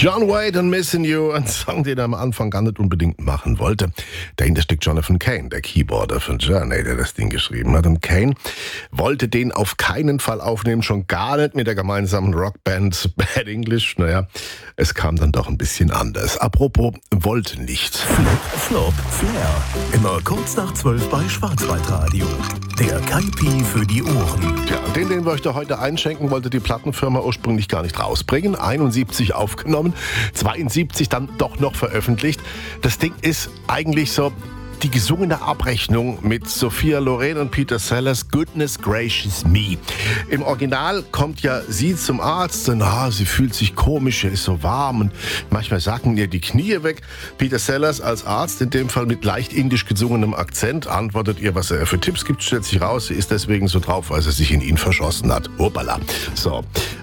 John Waite und Missing You, ein Song, den er am Anfang gar nicht unbedingt machen wollte. Dahinter steckt Jonathan Cain, der Keyboarder von Journey, der das Ding geschrieben hat. Und Cain wollte den auf keinen Fall aufnehmen, schon gar nicht mit der gemeinsamen Rockband Bad English. Naja, es kam dann doch ein bisschen anders. Apropos, wollte nicht. Flop, Flair. Immer kurz nach 12 bei Schwarzwaldradio. Der Kaipi für die Ohren. Ja, den wir euch da heute einschenken, wollte die Plattenfirma ursprünglich gar nicht rausbringen. 71 aufgenommen, 72 dann doch noch veröffentlicht. Das Ding ist eigentlich so die gesungene Abrechnung mit Sophia Loren und Peter Sellers Goodness Gracious Me. Im Original kommt ja sie zum Arzt und sie fühlt sich komisch, ist so warm und manchmal sacken ihr die Knie weg. Peter Sellers als Arzt, in dem Fall mit leicht indisch gesungenem Akzent, antwortet ihr, was er für Tipps gibt, stellt sich raus, sie ist deswegen so drauf, weil sie sich in ihn verschossen hat. Hoppala. So,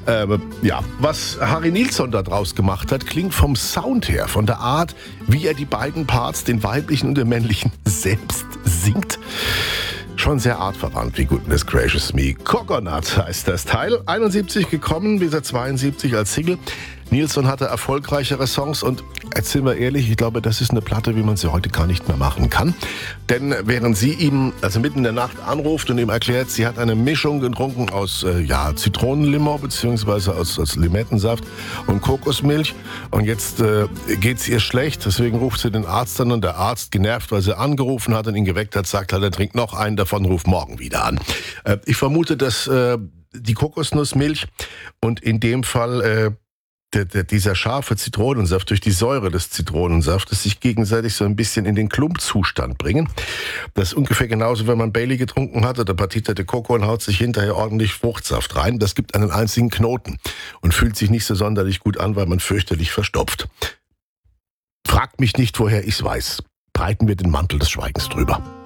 was Harry Nilsson da draus gemacht hat, klingt vom Sound her, von der Art, wie er die beiden Parts, den weiblichen und den männlichen, selbst singt. Schon sehr artverwandt wie Goodness Gracious Me. Coconut heißt das Teil. 71 gekommen, bis 72 als Single. Nilsson hatte erfolgreichere Songs und, erzählen wir ehrlich, ich glaube, das ist eine Platte, wie man sie heute gar nicht mehr machen kann. Denn während sie ihm mitten in der Nacht anruft und ihm erklärt, sie hat eine Mischung getrunken aus Zitronenlimo bzw. aus Limettensaft und Kokosmilch und jetzt geht's ihr schlecht, deswegen ruft sie den Arzt an und der Arzt, genervt, weil sie angerufen hat und ihn geweckt hat, sagt halt, er trinkt noch einen davon, ruft morgen wieder an. Ich vermute, dass die Kokosnussmilch und in dem Fall dieser scharfe Zitronensaft durch die Säure des Zitronensaftes sich gegenseitig so ein bisschen in den Klumpzustand bringen. Das ist ungefähr genauso, wenn man Bailey getrunken hat oder Partita de Coco und haut sich hinterher ordentlich Fruchtsaft rein. Das gibt einen einzigen Knoten und fühlt sich nicht so sonderlich gut an, weil man fürchterlich verstopft. Fragt mich nicht, woher ich's weiß. Breiten wir den Mantel des Schweigens drüber.